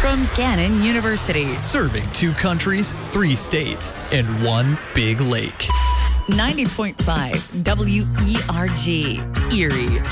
from Gannon University. Serving 2 countries, 3 states, and 1 big lake. 90.5 WERG, Erie.